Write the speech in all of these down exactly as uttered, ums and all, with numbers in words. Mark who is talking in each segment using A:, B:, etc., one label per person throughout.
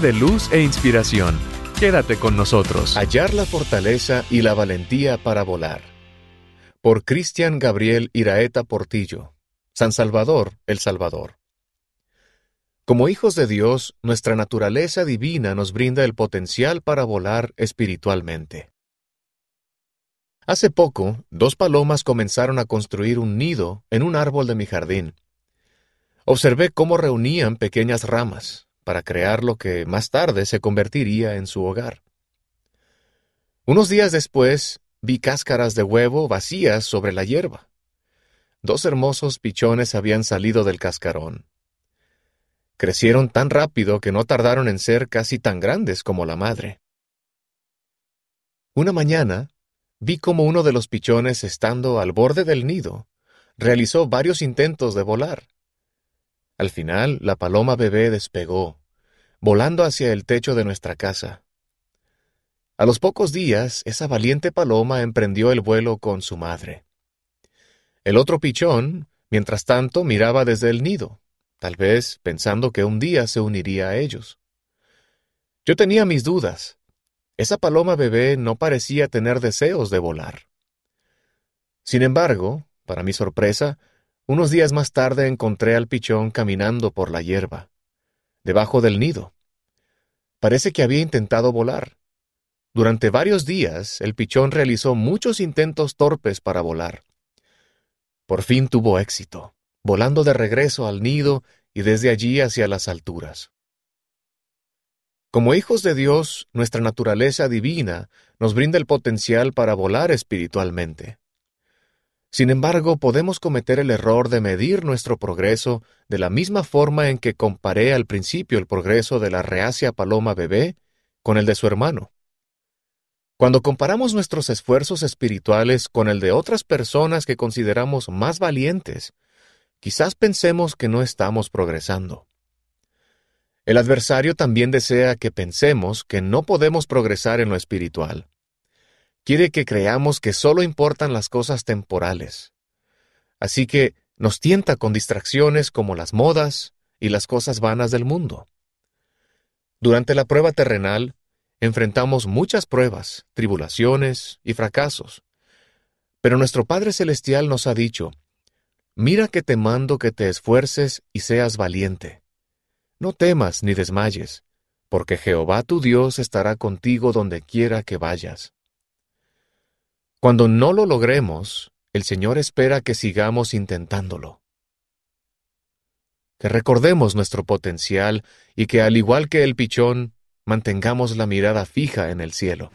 A: de luz e inspiración. Quédate con nosotros.
B: Hallar la fortaleza y la valentía para volar. Por Cristian Gabriel Iraeta Portillo, San Salvador, El Salvador. Como hijos de Dios, nuestra naturaleza divina nos brinda el potencial para volar espiritualmente. Hace poco, dos palomas comenzaron a construir un nido en un árbol de mi jardín. Observé cómo reunían pequeñas ramas para crear lo que más tarde se convertiría en su hogar. Unos días después, vi cáscaras de huevo vacías sobre la hierba. Dos hermosos pichones habían salido del cascarón. Crecieron tan rápido que no tardaron en ser casi tan grandes como la madre. Una mañana, vi cómo uno de los pichones, estando al borde del nido, realizó varios intentos de volar. Al final, la paloma bebé despegó, volando hacia el techo de nuestra casa. A los pocos días, esa valiente paloma emprendió el vuelo con su madre. El otro pichón, mientras tanto, miraba desde el nido, tal vez pensando que un día se uniría a ellos. Yo tenía mis dudas. Esa paloma bebé no parecía tener deseos de volar. Sin embargo, para mi sorpresa, unos días más tarde encontré al pichón caminando por la hierba, debajo del nido. Parece que había intentado volar. Durante varios días, el pichón realizó muchos intentos torpes para volar. Por fin tuvo éxito, volando de regreso al nido y desde allí hacia las alturas. Como hijos de Dios, nuestra naturaleza divina nos brinda el potencial para volar espiritualmente. Sin embargo, podemos cometer el error de medir nuestro progreso de la misma forma en que comparé al principio el progreso de la reacia paloma bebé con el de su hermano. Cuando comparamos nuestros esfuerzos espirituales con el de otras personas que consideramos más valientes, quizás pensemos que no estamos progresando. El adversario también desea que pensemos que no podemos progresar en lo espiritual. Quiere que creamos que solo importan las cosas temporales. Así que nos tienta con distracciones como las modas y las cosas vanas del mundo. Durante la prueba terrenal, enfrentamos muchas pruebas, tribulaciones y fracasos. Pero nuestro Padre Celestial nos ha dicho: «Mira que te mando que te esfuerces y seas valiente. No temas ni desmayes, porque Jehová tu Dios estará contigo donde quiera que vayas». Cuando no lo logremos, el Señor espera que sigamos intentándolo. Que recordemos nuestro potencial y que, al igual que el pichón, mantengamos la mirada fija en el cielo.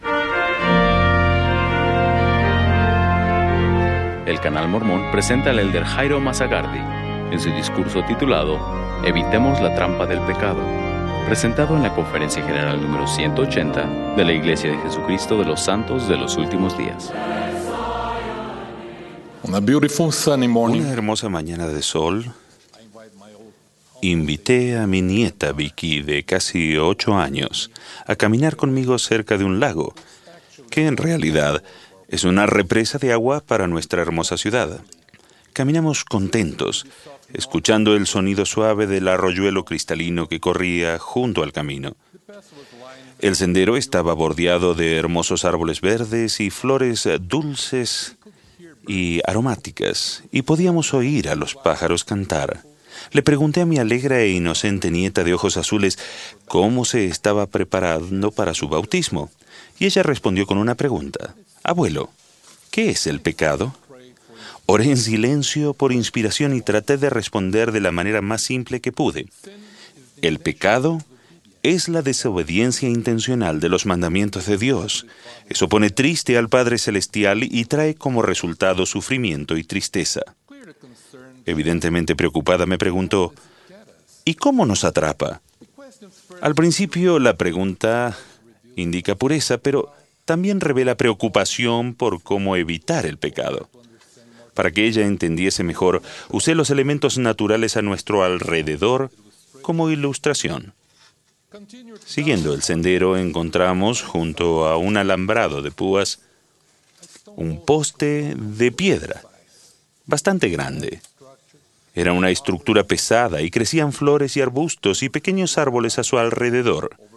C: El Canal Mormón presenta al elder Jairo Mazagardi en su discurso titulado Evitemos la trampa del pecado, presentado en la Conferencia General número ciento ochenta de la Iglesia de Jesucristo de los Santos de los Últimos Días.
D: Una beautiful sunny morning.
E: Una hermosa mañana de sol, invité a mi nieta Vicky, de casi ocho años, a caminar conmigo cerca de un lago, que en realidad es una represa de agua para nuestra hermosa ciudad. Caminamos contentos, escuchando el sonido suave del arroyuelo cristalino que corría junto al camino. El sendero estaba bordeado de hermosos árboles verdes y flores dulces y aromáticas, y podíamos oír a los pájaros cantar. Le pregunté a mi alegre e inocente nieta de ojos azules cómo se estaba preparando para su bautismo, y ella respondió con una pregunta: «Abuelo, ¿qué es el pecado?». Oré en silencio por inspiración y traté de responder de la manera más simple que pude. El pecado es la desobediencia intencional de los mandamientos de Dios. Eso pone triste al Padre Celestial y trae como resultado sufrimiento y tristeza. Evidentemente preocupada, me preguntó: ¿y cómo nos atrapa? Al principio la pregunta indica pureza, pero también revela preocupación por cómo evitar el pecado. Para que ella entendiese mejor, usé los elementos naturales a nuestro alrededor como ilustración. Siguiendo el sendero, encontramos, junto a un alambrado de púas, un poste de piedra, bastante grande. Era una estructura pesada y crecían flores y arbustos y pequeños árboles a su alrededor.